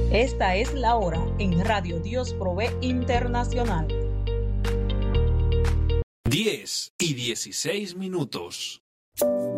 Esta es la hora en Radio Dios Provee Internacional. 10:16.